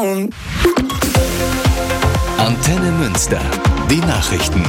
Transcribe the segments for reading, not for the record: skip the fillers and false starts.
Antenne Münster, die Nachrichten.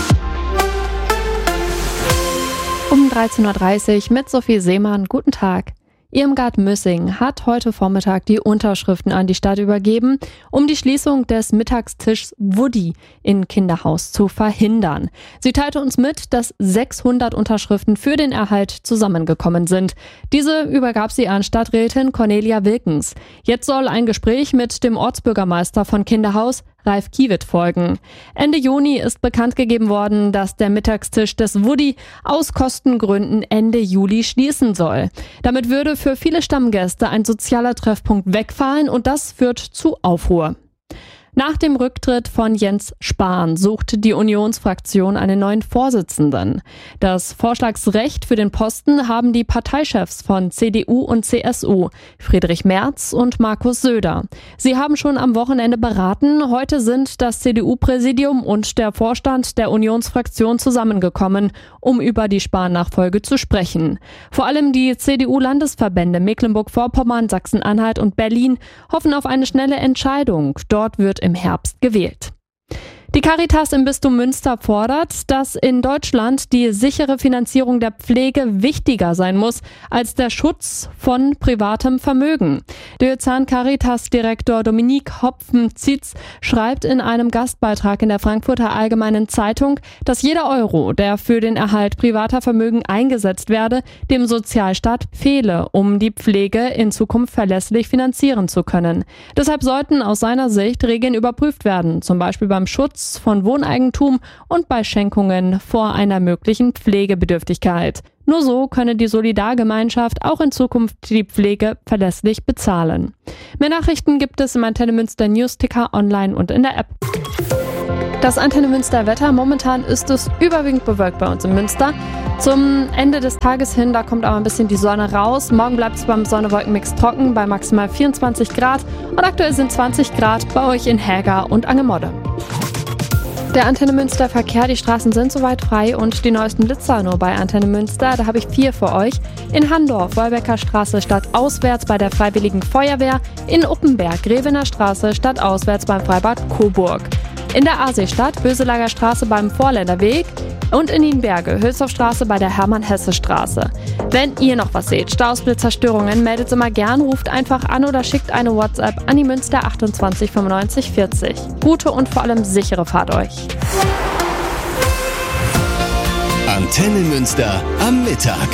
Um 13.30 Uhr mit Sophie Seemann. Guten Tag. Irmgard Müssing hat heute Vormittag die Unterschriften an die Stadt übergeben, um die Schließung des Mittagstischs Woody in Kinderhaus zu verhindern. Sie teilte uns mit, dass 600 Unterschriften für den Erhalt zusammengekommen sind. Diese übergab sie an Stadträtin Cornelia Wilkens. Jetzt soll ein Gespräch mit dem Ortsbürgermeister von Kinderhaus, Ralf Kiewitt, folgen. Ende Juni ist bekannt gegeben worden, dass der Mittagstisch des Woody aus Kostengründen Ende Juli schließen soll. Damit würde für viele Stammgäste ein sozialer Treffpunkt wegfallen und das führt zu Aufruhr. Nach dem Rücktritt von Jens Spahn sucht die Unionsfraktion einen neuen Vorsitzenden. Das Vorschlagsrecht für den Posten haben die Parteichefs von CDU und CSU, Friedrich Merz und Markus Söder. Sie haben schon am Wochenende beraten. Heute sind das CDU-Präsidium und der Vorstand der Unionsfraktion zusammengekommen, um über die Spahn-Nachfolge zu sprechen. Vor allem die CDU-Landesverbände Mecklenburg-Vorpommern, Sachsen-Anhalt und Berlin hoffen auf eine schnelle Entscheidung. Dort wird im Herbst gewählt. Die Caritas im Bistum Münster fordert, dass in Deutschland die sichere Finanzierung der Pflege wichtiger sein muss als der Schutz von privatem Vermögen. Diözesan-Caritas-Direktor Dominique Hopfen-Zietz schreibt in einem Gastbeitrag in der Frankfurter Allgemeinen Zeitung, dass jeder Euro, der für den Erhalt privater Vermögen eingesetzt werde, dem Sozialstaat fehle, um die Pflege in Zukunft verlässlich finanzieren zu können. Deshalb sollten aus seiner Sicht Regeln überprüft werden, zum Beispiel beim Schutz von Wohneigentum und bei Schenkungen vor einer möglichen Pflegebedürftigkeit. Nur so könne die Solidargemeinschaft auch in Zukunft die Pflege verlässlich bezahlen. Mehr Nachrichten gibt es im Antenne Münster Newsticker online und in der App. Das Antenne Münster Wetter. Momentan ist es überwiegend bewölkt bei uns in Münster. Zum Ende des Tages hin, da kommt aber ein bisschen die Sonne raus. Morgen bleibt es beim Sonne-Wolken-Mix trocken bei maximal 24 Grad. Und aktuell sind 20 Grad bei euch in Helga und Angemodde. Der Antenne Münster Verkehr, die Straßen sind soweit frei und die neuesten Blitzer nur bei Antenne Münster. Da habe ich 4 für euch. In Handorf, Wolbecker Straße stadtauswärts bei der Freiwilligen Feuerwehr. In Uppenberg, Grevener Straße stadtauswärts beim Freibad Coburg. In der Aasee-Stadt, Böselager Straße beim Vorländerweg. Und in Nienberge, Hülshoffstraße bei der Hermann-Hesse-Straße. Wenn ihr noch was seht, Staus, Blitzerstörungen, meldet immer gern, ruft einfach an oder schickt eine WhatsApp an die Münster 28 95 40. Gute und vor allem sichere Fahrt euch. Antenne Münster am Mittag.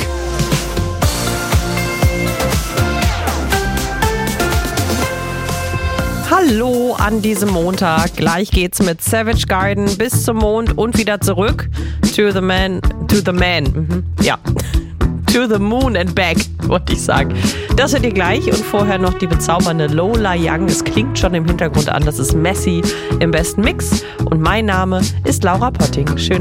Hallo an diesem Montag. Gleich geht's mit Savage Garden bis zum Mond und wieder zurück. To the moon and back, wollte ich sagen. Das hört ihr gleich und vorher noch die bezaubernde Lola Young. Es klingt schon im Hintergrund an, das ist Messi im besten Mix. Und mein Name ist Laura Potting. Schön